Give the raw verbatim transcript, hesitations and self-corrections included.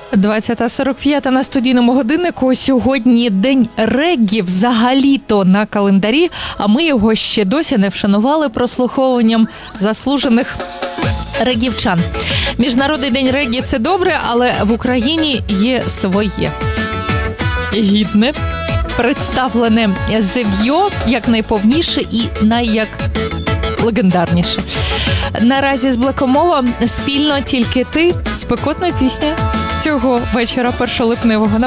двадцята сорок п'ять на студійному годиннику. Сьогодні день реггі взагалі-то на календарі, а ми його ще досі не вшанували прослуховуванням заслужених регівчан. Міжнародний день реггі – це добре, але в Україні є своє. Гідне, представлене зев'йо як найповніше і найяк легендарніше. Наразі з Блакомова спільно тільки ти, спекотна пісня цього вечора першолипневого.